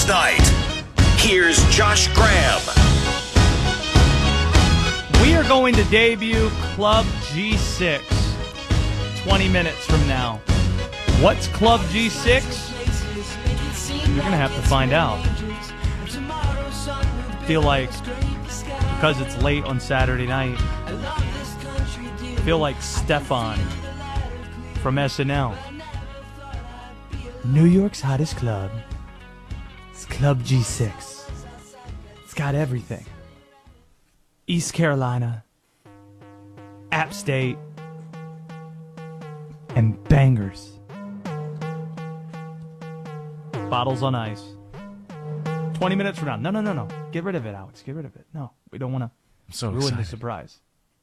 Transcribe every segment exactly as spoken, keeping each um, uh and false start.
Sports Night. Here's Josh Graham. We are going to debut Club G six twenty minutes from now. What's Club G six? You're going to have to find out. I feel like, because it's late on Saturday night, I feel like Stefan from S N L. New York's hottest club. It's Club G six. It's got everything. East Carolina, App State, and bangers. Bottles on ice. twenty minutes from now. No, no, no, no. Get rid of it, Alex. Get rid of it. No, we don't want to so ruin excited. the surprise.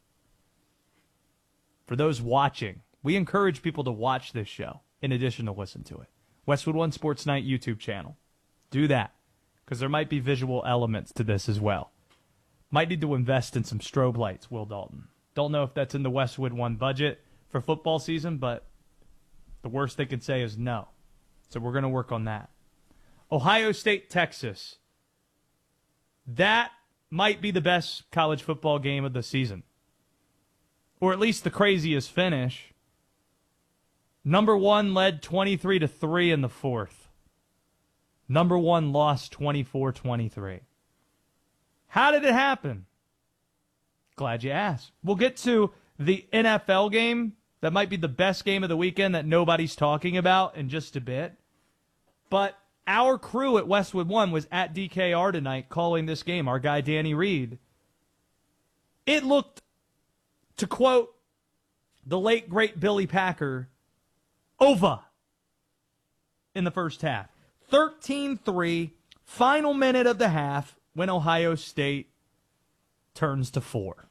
For those watching, we encourage people to watch this show in addition to listen to it. Westwood One Sports Night YouTube channel. Do that, because there might be visual elements to this as well. Might need to invest in some strobe lights, Will Dalton. Don't know if that's in the Westwood One budget for football season, but the worst they can say is no. So we're going to work on that. Ohio State, Texas. That might be the best college football game of the season. Or at least the craziest finish. Number one led twenty-three to three in the fourth. Number one lost twenty-four twenty-three. How did it happen? Glad you asked. We'll get to the N F L game that might be the best game of the weekend that nobody's talking about in just a bit. But our crew at Westwood One was at D K R tonight calling this game, our guy Danny Reed. It looked, to quote the late, great Billy Packer, over in the first half. thirteen three, final minute of the half, when Ohio State turns to four.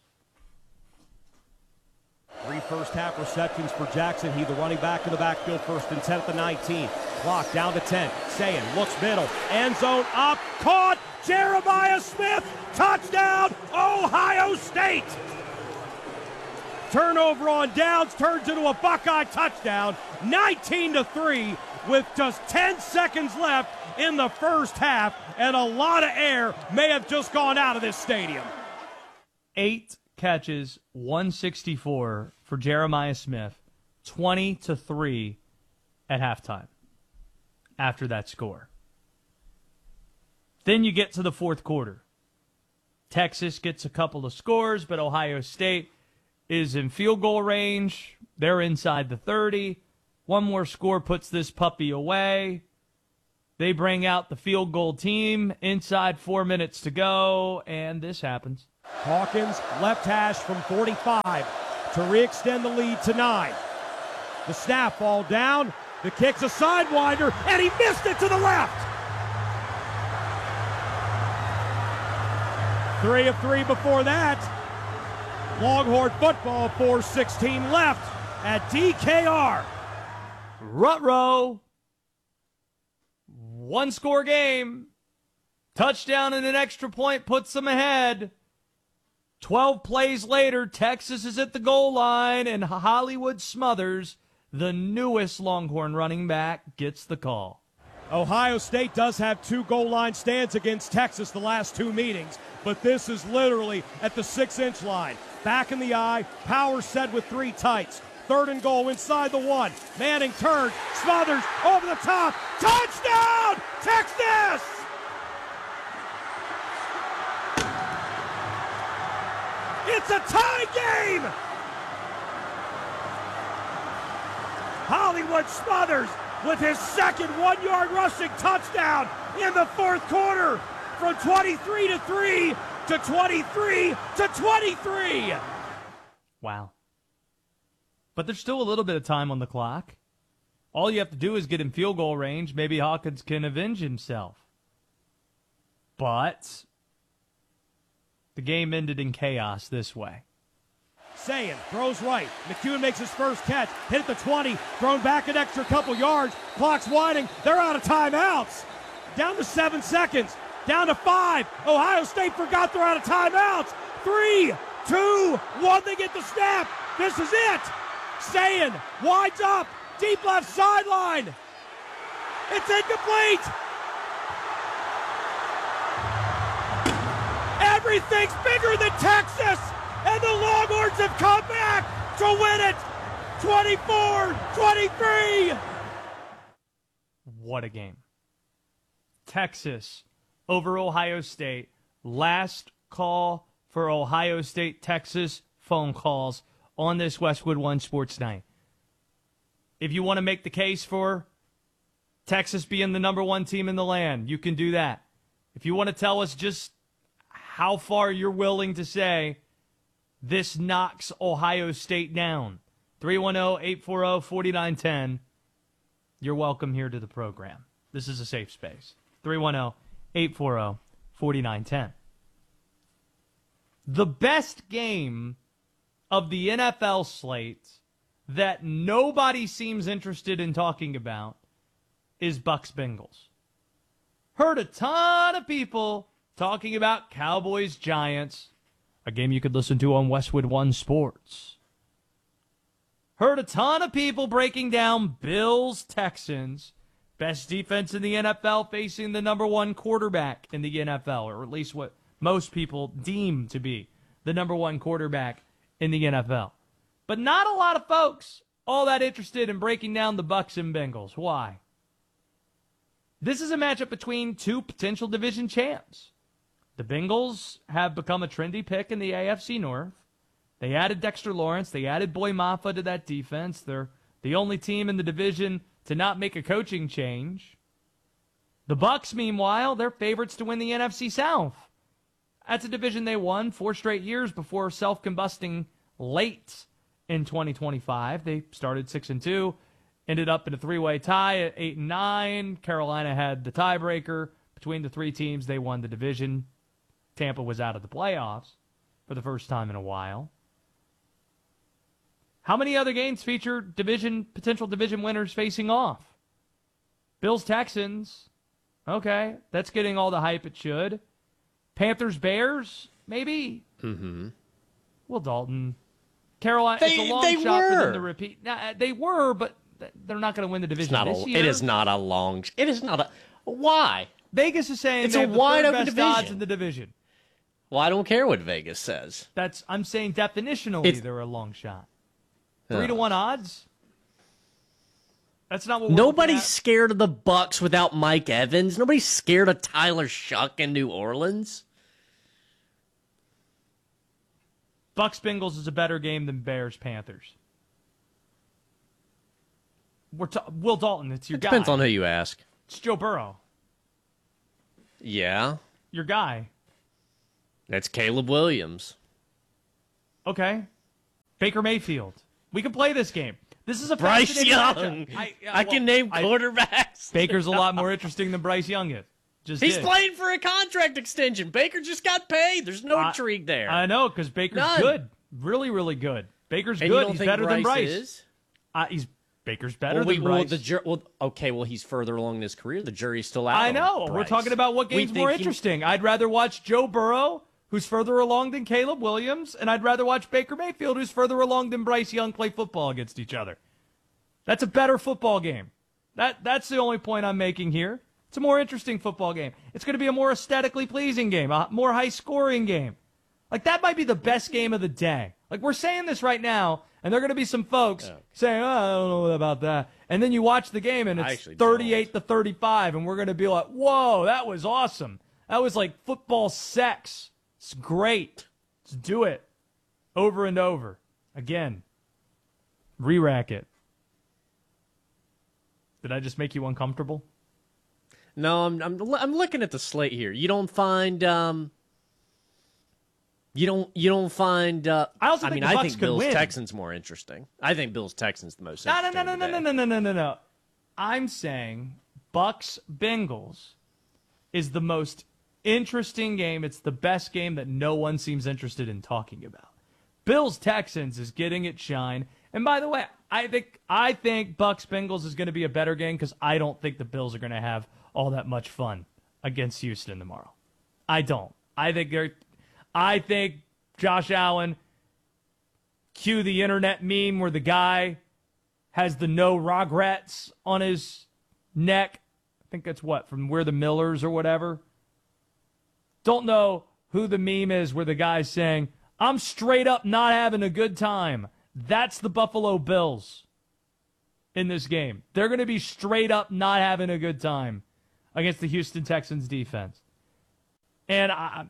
Three first-half receptions for Jackson. He, the running back in the backfield, first and ten at the nineteen. Clock down to ten. Sayin looks middle. End zone up. Caught. Jeremiah Smith. Touchdown, Ohio State. Turnover on downs turns into a Buckeye touchdown. nineteen to three with just ten seconds left in the first half, and a lot of air may have just gone out of this stadium. Eight catches, one sixty-four for Jeremiah Smith, twenty to three at halftime after that score. Then you get to the fourth quarter. Texas gets a couple of scores, but Ohio State is in field goal range. They're inside the thirty. One more score puts this puppy away. They bring out the field goal team inside four minutes to go, and this happens. Hawkins, left hash from forty-five to re-extend the lead to nine. The snap, ball down. The kick's a sidewinder, and he missed it to the left. Three of three before that. Longhorn football, four sixteen left at D K R. Ruh-roh. One score game. Touchdown and an extra point puts them ahead. Twelve plays later, Texas is at the goal line, and Hollywood Smothers, the newest Longhorn running back, gets the call. Ohio State does have two goal line stands against Texas the last two meetings, but this is literally at the six-inch line. Back in the eye, power set with three tights. Third and goal inside the one. Manning turns, Smothers over the top. Touchdown, Texas! It's a tie game! Hollywood Smothers with his second one-yard rushing touchdown in the fourth quarter, from twenty-three to three to twenty-three to twenty-three. Wow. But there's still a little bit of time on the clock. All you have to do is get in field goal range. Maybe Hawkins can avenge himself. But the game ended in chaos this way. Sayin throws right. McEwen makes his first catch. Hit at the twenty. Thrown back an extra couple yards. Clock's winding. They're out of timeouts. Down to seven seconds. Down to five. Ohio State forgot they're out of timeouts. Three, two, one. They get the snap. This is it. Sayin winds up. Deep left sideline. It's incomplete. Everything's bigger than Texas, and the Longhorns have come back to win it twenty-four twenty-three. What a game. Texas over Ohio State. Last call for Ohio State, Texas phone calls on this Westwood One Sports Night. If you want to make the case for Texas being the number one team in the land, you can do that. If you want to tell us just how far you're willing to say this knocks Ohio State down, three one zero, eight four zero, four nine one zero, you're welcome here to the program. This is a safe space. three one zero, eight four zero, four nine one zero. The best game of the N F L slate that nobody seems interested in talking about is Bucks Bengals. Heard a ton of people talking about Cowboys Giants, a game you could listen to on Westwood One Sports. Heard a ton of people breaking down Bills Texans, best defense in the N F L facing the number one quarterback in the N F L, or at least what most people deem to be the number one quarterback in the N F L. But not a lot of folks all that interested in breaking down the Bucks and Bengals. Why? This is a matchup between two potential division champs. The Bengals have become a trendy pick in the A F C North. They added Dexter Lawrence. They added Boy Maffa to that defense. They're the only team in the division to not make a coaching change. The Bucks, meanwhile, they're favorites to win the N F C South. That's a division they won four straight years before self-combusting late in twenty twenty-five. They started six and two, ended up in a three-way tie at eight and nine. Carolina had the tiebreaker between the three teams. They won the division. Tampa was out of the playoffs for the first time in a while. How many other games feature division potential division winners facing off? Bills Texans. Okay, that's getting all the hype it should. Panthers Bears, maybe. Mm-hmm. Well, Dalton, Carolina. They- it's a long they shot for were. them to repeat. Now, they were, but th- they're not going to win the It's division not this a, year. it is not a long. It is not a. Why? Vegas is saying It's they a have the wide third open best division. odds in the division. Well, I don't care what Vegas says. That's I'm saying definitionally It's- they're a long shot. Three Yeah. to one odds. That's not what we're Nobody's looking at. scared of the Bucks without Mike Evans. Nobody's scared of Tyler Shuck in New Orleans. Bucks Bengals is a better game than Bears Panthers. We're ta- Will Dalton. It's your It guy. depends on who you ask. It's Joe Burrow. Yeah, Your guy. that's Caleb Williams. Okay. Baker Mayfield. We can play this game. This is a Bryce fascinating Young. matchup. I, I, can well, name I- quarterbacks. Baker's a lot more interesting than Bryce Young is. Just He's did. playing for a contract extension. Baker just got paid. There's no I- intrigue there. I know, because Baker's None. good. Really, really good. Baker's and you good. don't He's think better Bryce than Bryce. is? Uh, he's Baker's better Well, we, than well, Bryce. the jur- well, okay, well, he's further along in his career. The jury's still out. I on know. We're Bryce. talking about what We game's more think he- interesting. I'd rather watch Joe Burrow, who's further along than Caleb Williams, and I'd rather watch Baker Mayfield, who's further along than Bryce Young, play football against each other. That's a better football game. That That's the only point I'm making here. It's a more interesting football game. It's going to be a more aesthetically pleasing game, a more high-scoring game. Like, that might be the best game of the day. Like, we're saying this right now, and there are going to be some folks saying, oh, I don't know about that. And then you watch the game, and I it's actually thirty-eight to thirty-five, and we're going to be like, whoa, that was awesome. That was like football sex. It's great. Let's do it over and over. Again, re-rack it. Did I just make you uncomfortable? No, I'm I'm I'm looking at the slate here. You don't find um. You don't you don't find. Uh, I also think mean, the I Bucks think could Bills win. Texans more interesting. I think Bills Texans the most. No, no, interesting no, no, no, today. no, no, no, no, no. I'm saying Bucks Bengals is the most interesting game. It's the best game that no one seems interested in talking about. Bills Texans is getting its shine. And by the way, I think I think Bucks Bengals is going to be a better game because I don't think the Bills are going to have all that much fun against Houston tomorrow. I don't. I think they're. I think Josh Allen. Cue the internet meme where the guy has the no regrets on his neck. I think that's what, from We're the Millers or whatever. Don't know who the meme is where the guy's saying, I'm straight up not having a good time. That's the Buffalo Bills in this game. They're going to be straight up not having a good time against the Houston Texans defense. And I,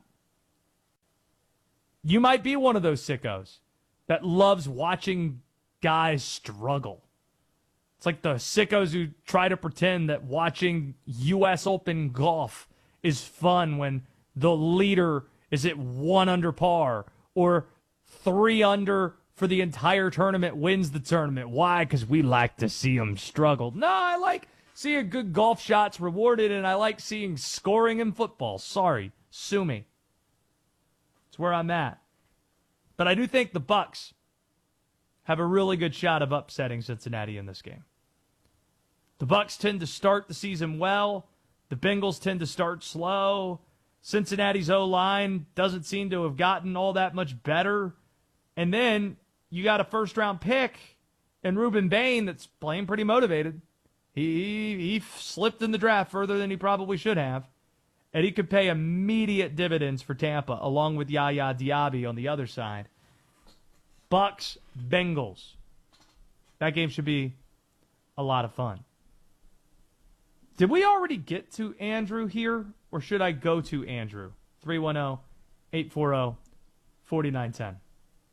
you might be one of those sickos that loves watching guys struggle. It's like the sickos who try to pretend that watching U S Open golf is fun when the leader is at one under par or three under for the entire tournament wins the tournament. Why? Because we like to see them struggle. No, I like seeing good golf shots rewarded, and I like seeing scoring in football. Sorry, sue me. It's where I'm at. But I do think the Bucs have a really good shot of upsetting Cincinnati in this game. The Bucs tend to start the season well. The Bengals tend to start slow. Cincinnati's O-line doesn't seem to have gotten all that much better. And then you got a first-round pick in Reuben Bain that's playing pretty motivated. He, he he slipped in the draft further than he probably should have. And he could pay immediate dividends for Tampa, along with Yaya Diaby on the other side. Bucs, Bengals. That game should be a lot of fun. Did we already get to Andrew here, or should I go to Andrew? three one zero, eight four zero, four nine one zero.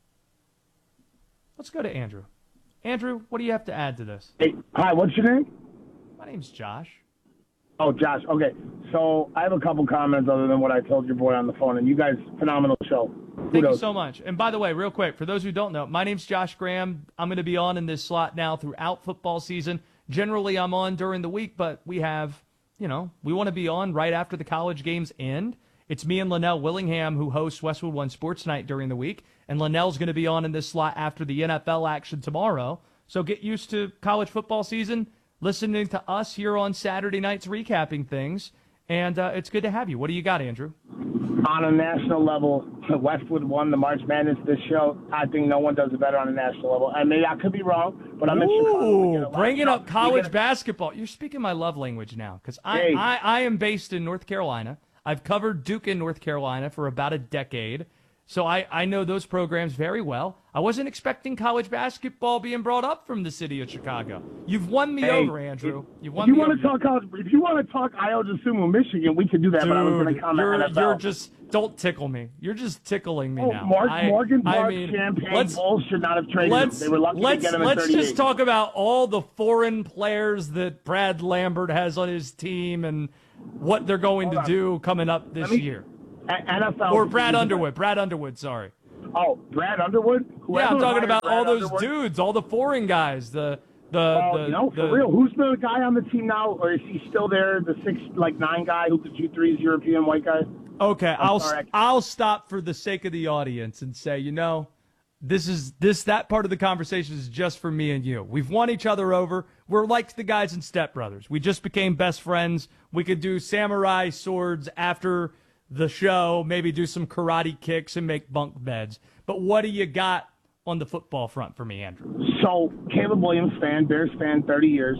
Let's go to Andrew. Andrew, what do you have to add to this? Hey, hi, what's your name? My name's Josh. Oh, Josh. Okay, so I have a couple comments other than what I told your boy on the phone, and you guys, phenomenal show. Thank Kudos. you so much. And by the way, real quick, for those who don't know, my name's Josh Graham. I'm going to be on in this slot now throughout football season. Generally, I'm on during the week, but we have, you know, we want to be on right after the college games end. It's me and Linnell Willingham who hosts Westwood One Sports Night during the week, and Linnell's going to be on in this slot after the N F L action tomorrow. So get used to college football season, listening to us here on Saturday nights recapping things, and uh, it's good to have you. What do you got, Andrew? On a national level, Westwood won the March Madness this show. I think no one does it better on a national level. I mean, I could be wrong, but I'm in Chicago. We get a Ooh, lot bringing of- up we college get a- basketball. You're speaking my love language now, because I, Hey. I, I am based in North Carolina. I've covered Duke in North Carolina for about a decade, so I, I know those programs very well. I wasn't expecting college basketball being brought up from the city of Chicago. You've won me Hey, over, Andrew. You've won If you me want over. to talk college, if you want to talk Iowa Sumo, Michigan, we could do that. Dude, but I was going to comment you're, N F L. you're just, don't tickle me. You're just tickling me Oh, now. Mark, I, Morgan I Park, mean, Champagne let's, Bulls should not have traded let's, him. They were lucky let's, to get him let's at thirty-eight. just talk about all the foreign players that Brad Lambert has on his team and what they're going Hold to on. do coming up this Let me- year. A- N F L Or Brad Underwood. Brad Underwood, sorry. Oh, Brad Underwood? Yeah, Whoever I'm talking hired about Brad all those Underwood- dudes, all the foreign guys, the the Oh, the, you know, the for real, who's the guy on the team now, or is he still there? The six, like nine guy who could shoot threes, European white guy. Okay, I'll sorry. I'll stop for the sake of the audience and say, you know, this is this that part of the conversation is just for me and you. We've won each other over. We're like the guys in Step Brothers. We just became best friends. We could do samurai swords after the show, maybe do some karate kicks and make bunk beds. But what do you got on the football front for me, Andrew? So, Caleb Williams fan, Bears fan, thirty years.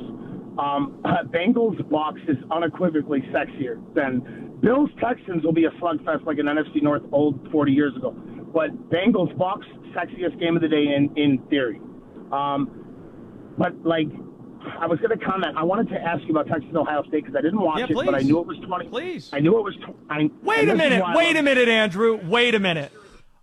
Um, Bengals Bucs is unequivocally sexier than Bills Texans will be a slugfest like an N F C North old forty years ago. But Bengals Bucs, sexiest game of the day in, in theory. Um, but, like, I was going to comment. I wanted to ask you about Texas Ohio State because I didn't watch Yeah, it, but I please. knew it was twenty. Please. I knew it was. Tw- I, Wait and a this is minute. why I Wait love- a minute, Andrew. Wait a minute.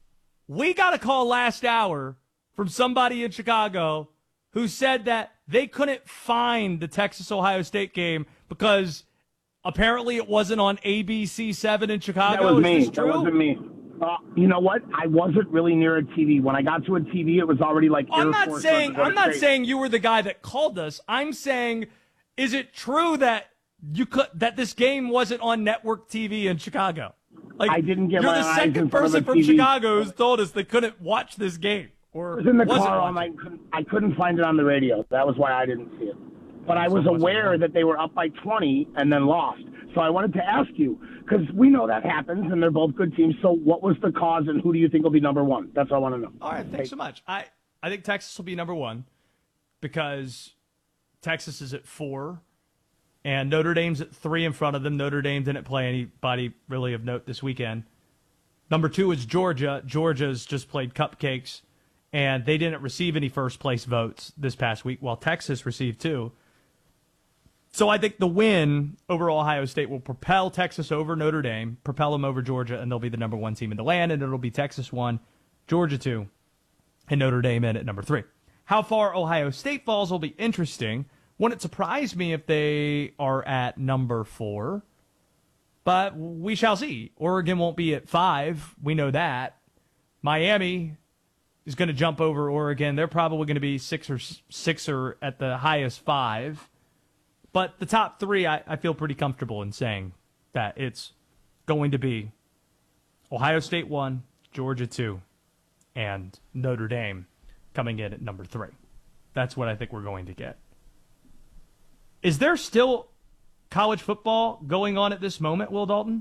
We got a call last hour from somebody in Chicago who said that they couldn't find the Texas-Ohio State game because apparently it wasn't on A B C seven in Chicago. That was Is me. this That true? wasn't me. Uh, you know what? I wasn't really near a T V. When I got to a T V, it was already like. I'm Air not Force saying One to I'm not State. saying you were the guy that called us. I'm saying, is it true that you could that this game wasn't on network T V in Chicago? Like, I didn't get you're my the eyes second in front of person a from T V. Chicago who's told us they couldn't watch this game. Or I was in the wasn't car all watching. night. Couldn't, I couldn't find it on the radio. That was why I didn't see it. But I was So what's aware wrong? that they were up by twenty and then lost. So I wanted to ask you, because we know that happens, and they're both good teams. So what was the cause, and who do you think will be number one? That's all I want to know. All right, thanks so much. I, I think Texas will be number one because Texas is at four, and Notre Dame's at three in front of them. Notre Dame didn't play anybody really of note this weekend. Number two is Georgia. Georgia's just played cupcakes, and they didn't receive any first-place votes this past week, while Texas received two. So I think the win over Ohio State will propel Texas over Notre Dame, propel them over Georgia, and they'll be the number one team in the land, and it'll be Texas one, Georgia two, and Notre Dame in at number three. How far Ohio State falls will be interesting. Wouldn't surprise me if they are at number four, but we shall see. Oregon won't be at five. We know that. Miami is going to jump over Oregon. They're probably going to be six or six or at the highest five. But the top three, I, I feel pretty comfortable in saying that it's going to be Ohio State one, Georgia two, and Notre Dame coming in at number three. That's what I think we're going to get. Is there still college football going on at this moment, Will Dalton?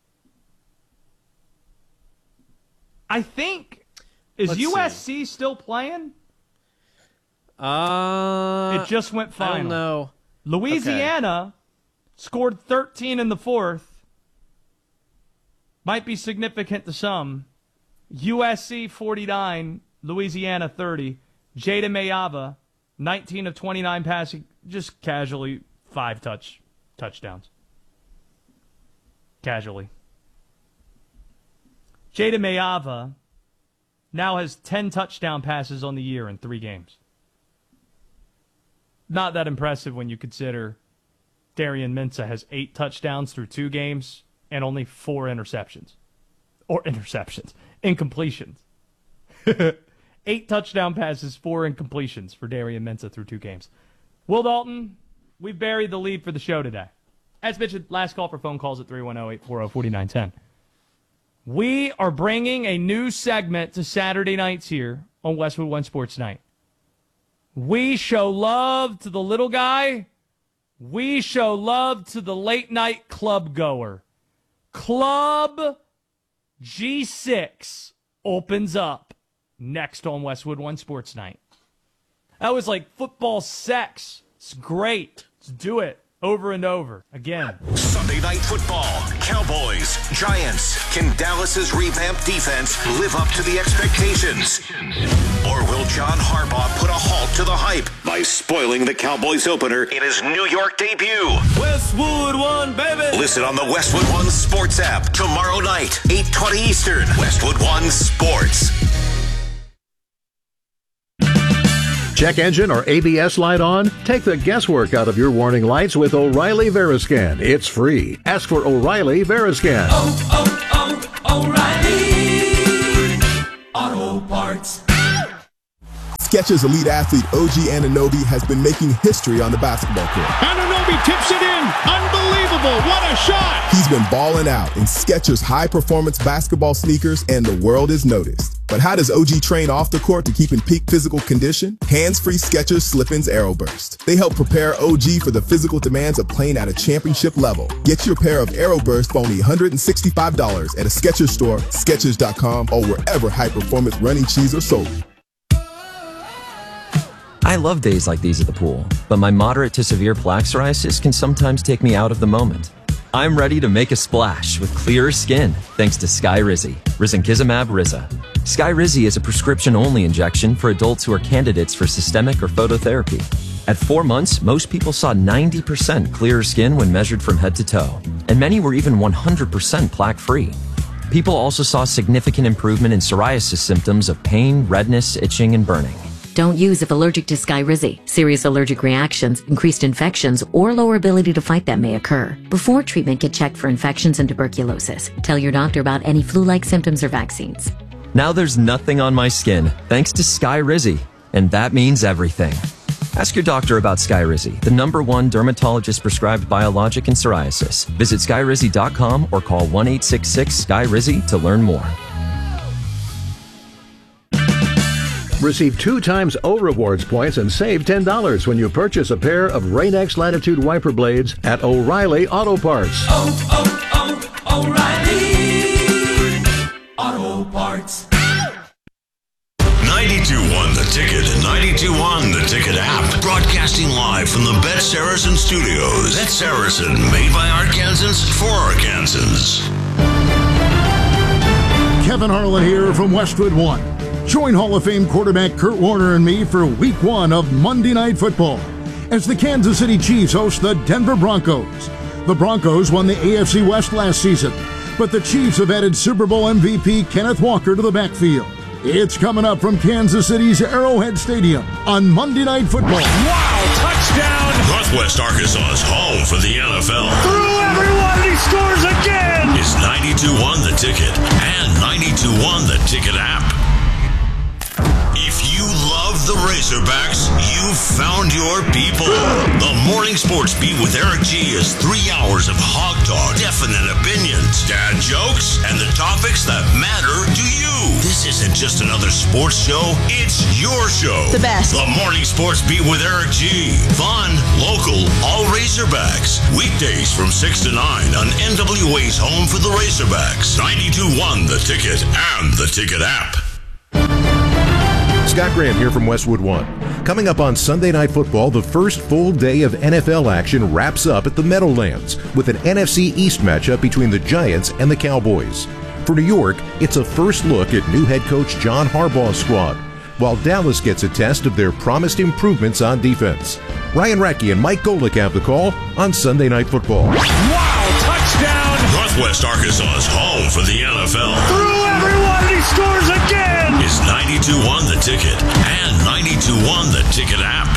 I think, is Let's U S C see. still playing? Uh, It just went final. I don't know. Louisiana scored thirteen in the fourth. Might be significant to some. U S C forty-nine, Louisiana thirty. Jada Mayava, nineteen of twenty-nine passing, just casually five touch touchdowns. Casually. Jada Mayava now has ten touchdown passes on the year in three games. Not that impressive when you consider Darian Mensah has eight touchdowns through two games and only four interceptions. Or interceptions. Incompletions. Eight touchdown passes, four incompletions for Darian Mensah through two games. Will Dalton, we've buried the lead for the show today. As mentioned, last call for phone calls at three one zero, eight four zero, four nine one zero. We are bringing a new segment to Saturday nights here on Westwood One Sports Night. We show love to the little guy. We show love to the late night club goer. Club G six opens up next on Westwood One Sports Night. That was like football sex. It's great. Let's do it over and over again. Sunday Night Football. Cowboys, Giants. Can Dallas's revamped defense live up to the expectations? Or will John Harbaugh put a halt to the hype by spoiling the Cowboys opener in his New York debut? Westwood One, baby! Listen on the Westwood One Sports app tomorrow night, eight twenty Eastern. Westwood One Sports. Check engine or A B S light on? Take the guesswork out of your warning lights with O'Reilly Veriscan. It's free. Ask for O'Reilly Veriscan. Oh, oh, oh, O'Reilly Auto Parts. Skechers elite athlete O G Anunoby has been making history on the basketball court. Anunoby tips it in. Unbelievable. What a shot. He's been balling out in Skechers high-performance basketball sneakers, and the world is noticed. But how does O G train off the court to keep in peak physical condition? Hands-free Skechers Slip-ins Aeroburst. They help prepare O G for the physical demands of playing at a championship level. Get your pair of Aeroburst for only one hundred sixty-five dollars at a Skechers store, Skechers dot com, or wherever high-performance running shoes are sold. I love days like these at the pool, but my moderate to severe plaque psoriasis can sometimes take me out of the moment. I'm ready to make a splash with clearer skin thanks to Skyrizi, risankizumab Riza. Skyrizi is a prescription-only injection for adults who are candidates for systemic or phototherapy. At four months, most people saw ninety percent clearer skin when measured from head to toe, and many were even one hundred percent plaque-free. People also saw significant improvement in psoriasis symptoms of pain, redness, itching, and burning. Don't use if allergic to Skyrizi. Serious allergic reactions, increased infections, or lower ability to fight them may occur. Before treatment, get checked for infections and tuberculosis. Tell your doctor about any flu-like symptoms or vaccines. Now there's nothing on my skin thanks to Skyrizi, and that means everything. Ask your doctor about Skyrizi, the number one dermatologist-prescribed biologic in psoriasis. Visit Skyrizi dot com or call one eight six six, S K Y R I Z I to learn more. Receive two times O Rewards points and save ten dollars when you purchase a pair of Rain-X Latitude wiper blades at O'Reilly Auto Parts. Oh, oh, oh, O'Reilly Auto Parts. ninety-two one The Ticket and ninety-two one The Ticket app. Broadcasting live from the Bet Saracen Studios. Bet Saracen, made by Arkansans for Arkansans. Kevin Harlan here from Westwood One. Join Hall of Fame quarterback Kurt Warner and me for week one of Monday Night Football as the Kansas City Chiefs host the Denver Broncos. The Broncos won the A F C West last season, but the Chiefs have added Super Bowl M V P Kenneth Walker to the backfield. It's coming up from Kansas City's Arrowhead Stadium on Monday Night Football. Wow, touchdown! Northwest Arkansas's home for the N F L. Through everyone, and he scores again! Is ninety-two one The Ticket and ninety-two one The Ticket app. If you love the Razorbacks, you've found your people. The Morning Sports Beat with Eric G is three hours of hog talk, definite opinions, dad jokes, and the topics that matter to you. This isn't just another sports show, it's your show. The best. The Morning Sports Beat with Eric G. Fun, local, all Razorbacks. Weekdays from six to nine on N W A's home for the Razorbacks. ninety-two one The Ticket and the Ticket app. Scott Graham here from Westwood One. Coming up on Sunday Night Football, the first full day of N F L action wraps up at the Meadowlands with an N F C East matchup between the Giants and the Cowboys. For New York, it's a first look at new head coach John Harbaugh's squad, while Dallas gets a test of their promised improvements on defense. Ryan Radke and Mike Golick have the call on Sunday Night Football. Wow, touchdown! Northwest Arkansas's home for the N F L. Through everyone, and he scores again! Is ninety-two one The Ticket and ninety-two one The Ticket app.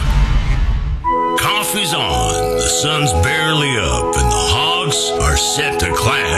Coffee's on, the sun's barely up, and the Hogs are set to clash